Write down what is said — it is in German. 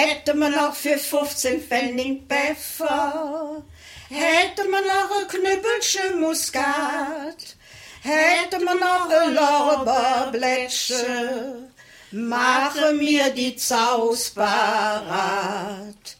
Hätte man noch für 15 Pfennig Pfeffer, hätte man noch ein Knüppelchen Muskat, hätte man noch ein Lorbeerblättchen, mache mir die Zaus parat.